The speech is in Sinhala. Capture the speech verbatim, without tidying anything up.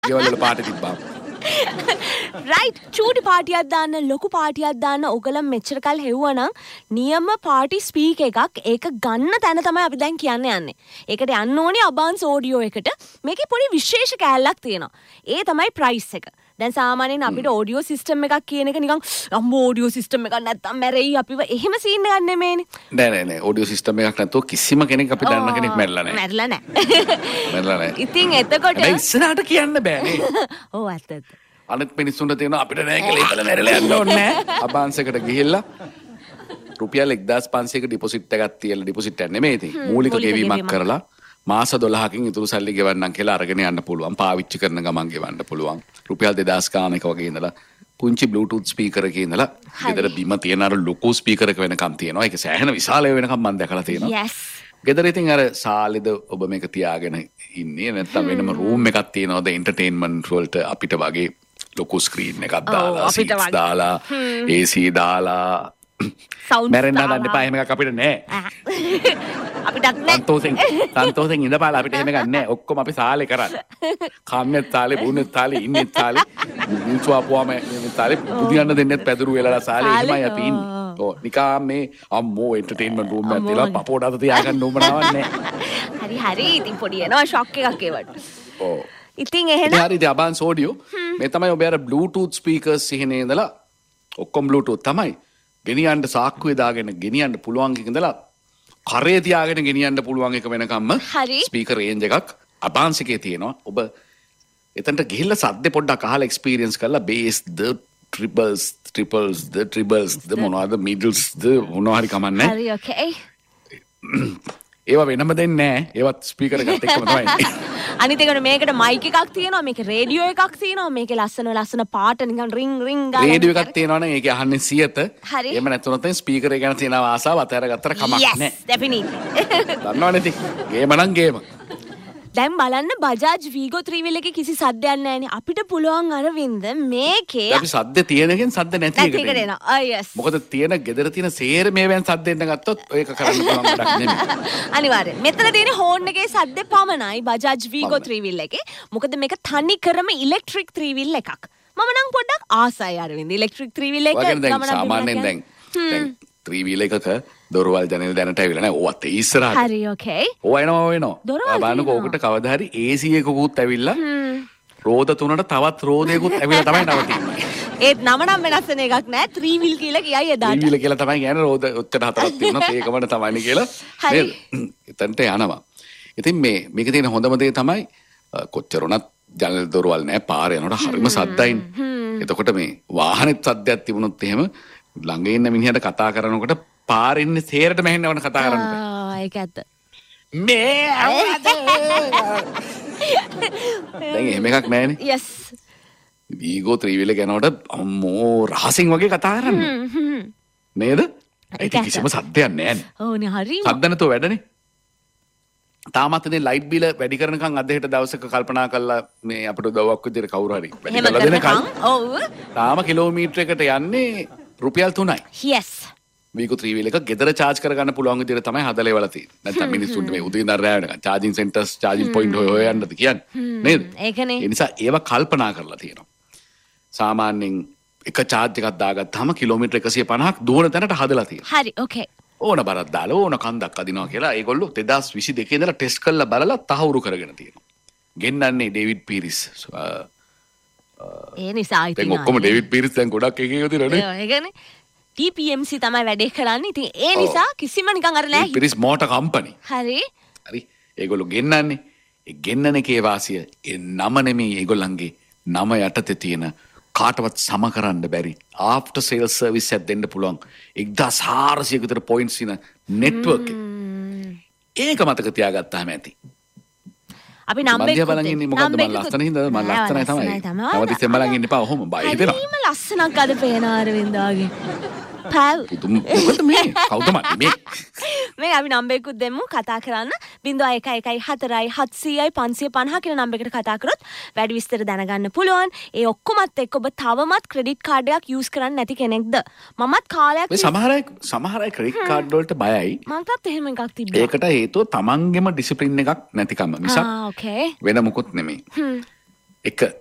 ගෙවල් වල පාටි තිබ්බා. රයිට් චූටි පාටියක් දාන්න ලොකු පාටියක් දාන්න ඔයගොල්ලෝ මෙච්චර කල් හෙව්වනම් නියම පාටි ස්පීකර් එකක් ඒක ගන්න තැන තමයි අපි දැන් කියන්න යන්නේ. ඒකට යන්න ඕනේ අබාන්ස් ඔඩියෝ එකට. මේකේ පොඩි විශේෂ කෑල්ලක් තියෙනවා. ඒ තමයි ප්‍රයිස් එක. දැන් සාමාන්‍යයෙන් අපිට ඔඩියෝ සිස්ටම් එකක් කියන එක නිකන් අම්මෝ ඔඩියෝ සිස්ටම් එකක් නැත්තම් මැරෙයි අපිව එහෙම සීන් එකක් නෙමෙයිනේ. නෑ නෑ නෑ ඔඩියෝ සිස්ටම් එකක් නැතුව කිසිම කෙනෙක් අපි දන්න කෙනෙක් මැරිලා නෑ. මැරිලා නෑ. මැරිලා නෑ. ඉතින් එතකොට නෑ ඉස්සරහට කියන්න බෑනේ. ඔව් ඇත්ත ඇත්ත. අනිත් මිනිස්සුන්ට තියෙනවා අපිට නෑ කියලා ඉතල මැරිලා යන්න ඕනේ නෑ. අබාන්ස් එකට ගිහිල්ලා රුපියල් එක්දාස් පන්සීයක ඩිපොසිට් එකක් තියලා ඩිපොසිට් එකක් නෙමෙයි ඉතින් මූලික ගෙවීමක් කරලා මාස දොළහකින් ඉතුරු සල්ලි ගෙවන්නම් කියලා අරගෙන යන්න පුළුවන්. පාවිච්චි කරන ගමන් ගෙවන්න පුළුවන්. රුපියල් දෙදාස් ගානක වගේ ඉඳලා පුංචි බ්ලූටූත් ස්පීකර් එකේ ඉඳලා ගෙදර බිම තියෙන අර ලොකු ස්පීකර් එක වෙනකම් තියෙනවා. ඒක සෑහෙන විශාල වෙනකම් මම දැකලා තියෙනවා. yes ගෙදර ඉතින් අර සාලෙද ඔබ මේක තියාගෙන ඉන්නේ නැත්නම් වෙනම රූම් එකක් තියෙනවද එන්ටර්ටේන්මන්ට් වලට අපිට වගේ ලොකු ස්ක්‍රීන් එකක් දාලා සීට්ස් දාලා ඒ සී දාලා මැරෙන්න හදන්න එපා එහෙම එකක් අපිට නෑ. අපිටත් නෑ. සන්තෝෂෙන් සන්තෝෂෙන් ඉඳපාලා අපිට එහෙම එකක් නෑ. ඔක්කොම අපි සාලේ කරන්නේ. කන්නේත් සාලේ, බුන්නේත් සාලේ, ඉන්නේත් සාලේ. මිනිස්සු ආපුවාම මේ සාලේ බුදියන්න දෙන්නෙත් පැදුරු වෙලා සාලේ එහෙමයි අපි ඉන්නේ. ඔව් නිකම් මේ අම්මෝ එන්ටර්ටේන්මන්ට් රූම් එකක් තියලා පපෝඩ අත තියාගන්න උඹනාවක් නෑ. හරි හරි ඉතින් පොඩි එනවා ෂොක් එකක් ඒවට. ඔව්. ඉතින් එහෙනම් හරි ඉතින් අබාන්ස් ඔඩියෝ මේ තමයි ඔබ අර බ්ලූටූත් ස්පීකර්ස් සිහිනේ ඉඳලා ඔක්කොම බ්ලූටූත් තමයි. ගෙනියන්න සාක්කුවේ දාගෙන ගෙනියන්න පුළුවන් එක ඉඳලා කරේ තියාගෙන ගෙනියන්න පුළුවන් එක වෙනකම්ම ස්පීකර් රේන්ජ් එකක් අබාන්ස් එකේ තියෙනවා. ඔබ එතනට ගිහිල්ලා සද්ද පොඩ්ඩක් අහලා එක්ස්පීරියන්ස් කරලා බේස් ද ට්‍රිපල්ස් ට්‍රිපල්ස් ද ට්‍රිබල්ස් ද මොනවද මිඩල්ස් ද මොනවා හරි කමන්නේ. හරි ඕකේ. ඒවා වෙනම දෙන්නේ නැහැ. ඒවත් ස්පීකර් එකත් එක්කම තමයි. අනිත් එකට මේකට මයික් එකක් තියෙනවා මේකේ රේඩියෝ එකක් තියෙනවා මේකේ ලස්සන ලස්සන පාට නිකන් රින් රින් ගාලා රේඩියෝ එකක් තියෙනවනේ ඒකේ අහන්නේ සියත. එහෙම නැත්නම් ස්පීකර් එක ගැන තියෙන ආසාව අතහැර ගත්තට කමක් නැහැ. yes definitely. දන්නවනේ ඉතින් ගේම නම් ගේම. දැන් බලන්න බජාජ් වීගෝ three wheel එකේ කිසි සද්දයක් නැහැනේ. අපිට පුළුවන් අරවින්ද මේකේ අපි සද්ද තියෙනකෙන් සද්ද නැති එකට එකට එනවා. ආ yes. මොකද තියෙන ගෙදර තියෙන සේර මේවෙන් සද්ද එන්න ගත්තොත් ඒක කරන්න පුළුවන් වැඩක් නෙමෙයි. අනිවාර්යෙන්. මෙතන තියෙන හෝන් එකේ සද්දේ පමණයි බජාජ් වීගෝ three wheel එකේ. මොකද මේක තනි කරම ඉලෙක්ට්‍රික් three wheel එකක්. මම නම් පොඩ්ඩක් ආසයි අරවින්ද ඉලෙක්ට්‍රික් three wheel එක ගමන සාමාන්‍යයෙන් දැන් දැන් three wheel එකක දොරවල් ජනෙල් දැනට ඇවිල්ලා නැහැ. ඕවත් ඒ ඉස්සරහට. හරි ඕකේ. ඕවා එනවා වෙනවා. බලන්නකෝ ඕකට කවදා හරි A C එකකුත් ඇවිල්ලා රෝද තුනට තවත් රෝදයකුත් ඇවිල්ලා තමයි නවතින්නේ. ඒත් නම නම් වෙනස් වෙන එකක් නෑ. three wheel කියලා කියයි එදාට. three wheel කියලා තමයි කියන්නේ රෝද ඔච්චර හතරක් තියෙනවා. ඒකමද තමයි කියලා. නේද? එතනට යනවා. ඉතින් මේ මේක තියෙන හොඳම දේ තමයි කොච්චර උනත් ජනෙල් දොරවල් නැහැ පාරේ යනකොට හරිම සද්දයිනේ. එතකොට මේ වාහනෙත් සද්දයක් තිබුණොත් එහෙම ළඟ ඉන්න මිනිහට කතා කරනකොට පාරේ ඉන්නේ සේරට මෙහෙන්නවන කතා කරන්න බෑ. ආ ඒක ඇත්ත. මේ අවද. දැන් එහෙම එකක් නැහැනේ. yes. වීගෝ three wheel එක යනකොට අම්මෝ රහසින් වගේ කතා කරන්නේ. නේද? ඒක කිසිම සද්දයක් නැහැනේ. ඕනේ හරිම. සද්ද නැතුව වැඩනේ. තාමත් ඉතින් ලයිට් බිල වැඩි කරනකම් අද හෙට දවසක කල්පනා කරලා මේ අපිට උදව්වක් විදිහට කවුරු හරි වැඩි කරලා දෙනකම්. ඔව්. තාම කිලෝමීටරයකට යන්නේ රුපියල් තුනයි. yes. වීගෝ three wheel එක ගෙදර charge කරගන්න පුළුවන් විදිහට තමයි හදලා ඉවලා තියෙන්නේ. නැත්නම් මිනිස්සුන්ට මේ උදේ ඉඳන් රැ වෙනකම් charging centers charging point හොය හොය යන්නද කියන්නේ. නේද? ඒකනේ. ඒ නිසා ඒවා කල්පනා කරලා තියෙනවා. සාමාන්‍යයෙන් එක charge එකක් දාගත්තාම කිලෝමීටර එකසිය පනහක් දුවන තැනට හදලා තියෙනවා. හරි ඕකේ. ඕන බරක් දාලා ඕන කන්දක් අදිනවා කියලා ඒගොල්ලෝ දෙදාස් විසි දෙකේ ඉඳලා ටෙස්ට් කරලා බලලා තහවුරු කරගෙන තියෙනවා. ගෙන්නන්නේ ඩේවිඩ් පීරිස්. ඒ නිසා ඉතින් දැන් ඔක්කොම ඩේවිඩ් පීරිස් දැන් ගොඩක් එක එක දිනනේ. ඒකනේ. T P M C තමයි වැඩේ කරන්නේ. ඉතින් ඒ නිසා කිසිම නිකන් අර නෑ. Peiris motor company. හරි. හරි. ඒගොල්ලෝ ගෙන්නන්නේ ඒ ගෙන්නන එකේ වාසිය ඒ නම නෙමෙයි ඒගොල්ලන්ගේ නම යටතේ තියෙන කාටවත් සම කරන්න බැරි ආෆ්ටර් සේල්ස් සර්විස් එකක් දෙන්න පුළුවන් එක්දාස් හාරසියක විතර පොයින්ට්ස් ඉන නෙට්වර්ක් එක. ඒක මතක තියාගත්තාම ඇති. අපි නම්බර් එක බලන් ඉන්නේ මොකද්ද මම ලස්සන හින්දාද මම ලස්සනයි තමයි. නවතිස්සෙන් බලන් ඉන්න එපා ඔහොම බය හිතෙනවා. අනිම ලස්සනක් අද පේන ආරවින්දාගේ. පල්. මොකද මේ කවුද මේ? මේ අපි නම්බර් එකකුත් දෙමු කතා කරන්න. ज़ीरो एक एक හතරයි හත්සියයි පන්සිය පනහ කියන නම්බර් එකට කතා කරොත් වැඩි විස්තර දැනගන්න පුළුවන්. ඒ ඔක්කොමත් එක්ක ඔබ තවමත් ක්‍රෙඩිට් කාඩ් එකක් යූස් කරන්නේ නැති කෙනෙක්ද? මමත් කාලයක් මේ සමහර අය සමහර අය ක්‍රෙඩිට් කාඩ් වලට බයයි. මන්ටත් එහෙම එකක් තිබ්බා. ඒකට හේතුව තමන්ගෙම ඩිසිප්ලින් එකක් නැතිකම නිසා. ආ ඕකේ. වෙන මොකුත් නෙමෙයි. එක